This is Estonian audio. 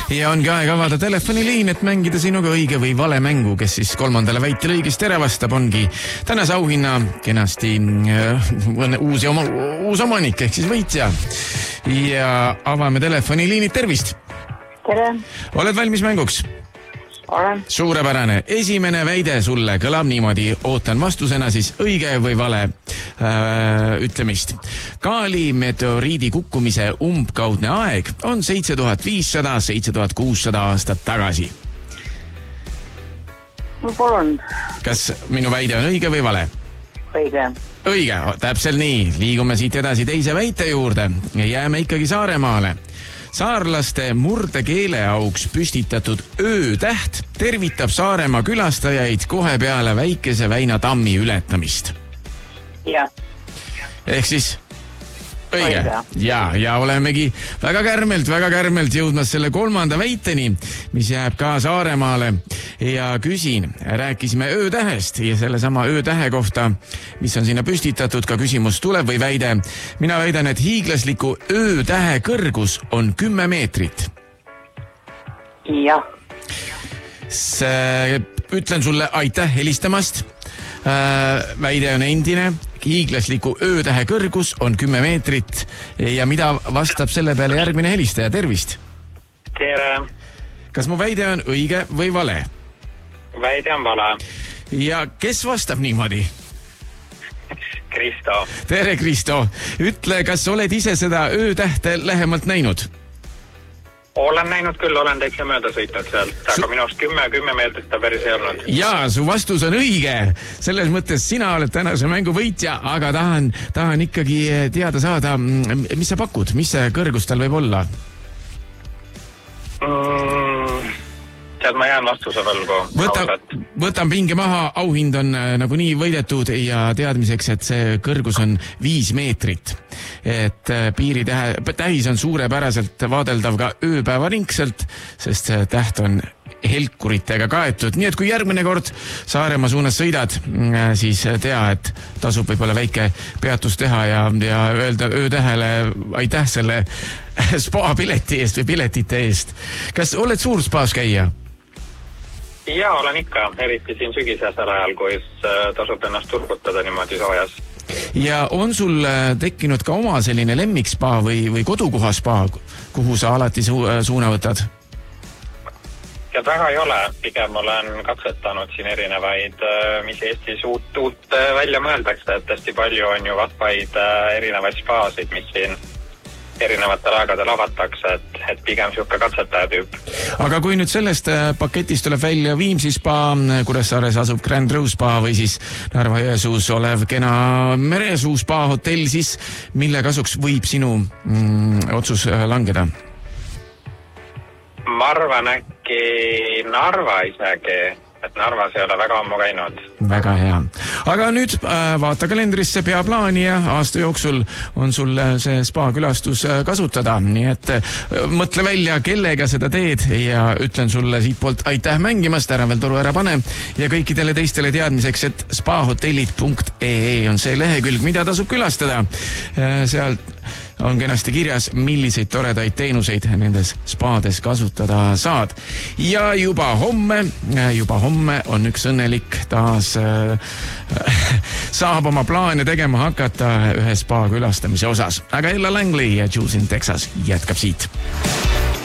ja ongi aeg avada telefoniliin, et mängida sinuga õige või vale mängu. Kes siis kolmandale väitele õigesti ära vastab, ongi tänase auhinna kenasti uus omanik ehk siis võitja. Ja avame telefoniliinid. Tervist! Tere! Oled valmis mänguks? Olen. Suurepärane. Esimene väide sulle kõlab niimoodi. Ootan vastusena siis õige või vale ütlemist. Kaali meteoriidi kukkumise umbkaudne aeg on 7500-7600 aastat tagasi. Palun. Kas minu väide on õige või vale? Õige. Õige, täpselt nii. Liigume siit edasi teise väite juurde. Jääme ikkagi Saaremaale. Saarlaste murdekeele auks püstitatud öötäht tervitab Saaremaa külastajaid kohe peale Väikese Väina tammi ületamist. Jah. Ehk siis õige. Ja olemegi väga kärmelt jõudmas selle kolmanda väiteni, mis jääb ka Saaremaale. Ja küsin, rääkisime öötähest ja sellesama öötähe kohta, mis on sinna püstitatud, ka küsimus tuleb või väide. Mina väidan, et hiiglasliku öötähe kõrgus on 10 meetrit. Jah. Ütlen sulle aitäh helistamast. Väide on endine. Hiiglasliku öötähe kõrgus on 10 meetrit ja mida vastab selle peale järgmine helistaja? Tervist! Tere! Kas mu väide on õige või vale? Väide on vale. Ja kes vastab niimoodi? Kristo. Tere, Kristo! Ütle, kas oled ise seda öötähte lähemalt näinud? Olen näinud küll, olen täitsa mööda sõitnud sealt, aga minu arust 10 meetrit ta päris ei olnud. Jaa, su vastus on õige. Selles mõttes sina oled tänase mängu võitja, aga tahan ikkagi teada saada, mis sa pakud, mis see kõrgus tal võib olla? Tead, ma jään vastuse võlgu. Võtan pinge maha, auhind on nagunii võidetud ja teadmiseks, et see kõrgus on 5 meetrit. Et piiritähis on suurepäraselt vaadeldav ka ööpäevaringselt, sest see täht on helkuritega kaetud. Nii et kui järgmine kord Saaremaa suunas sõidad, siis tea, et tasub võib-olla väike peatus teha ja öelda öötähele aitäh selle spa pileti eest või piletite eest. Kas oled suur spaas käia? Jaa, olen ikka, eriti siin sügisesel ajal, kui tasub ennast turgutada niimoodi soojas. Ja on sul tekkinud ka oma selline lemmikspa või kodukoha spa, kuhu sa alati suuna võtad? Ja väga ei ole, pigem olen katsetanud siin erinevaid, mis Eestis uut välja mõeldakse, et hästi palju on ju vahvaid erinevaid spaasid, mis siin erinevatel aegadel avatakse, et pigem siuke katsetaja tüüp. Aga kui nüüd sellest paketist tuleb välja Viimsi spa, Kuressaares asub Grand Rose spa või siis Narva-Jõesuus olev kena Meresuu spa hotell, siis mille kasuks võib sinu otsus langeda? Ma arvan äkki Narva isegi, et Narvas ei ole väga ammu käinud. Väga hea. Aga nüüd vaata kalendrisse, pea plaani ja aasta jooksul on sul see spa külastus kasutada. Nii et mõtle välja, kellega seda teed ja ütlen sulle siit poolt aitäh mängimast, ära veel toru ära pane ja kõikidele teistele teadmiseks, et spahotellid.ee on see lehekülg, mida tasub külastada. Seal on kenasti kirjas, milliseid toredaid teenuseid nendes spaades kasutada saad. Ja juba homme on üks õnnelik taas saab oma plaane tegema hakata ühe spa külastamise osas. Aga Ella Langley ja Juice in Texas jätkab siit.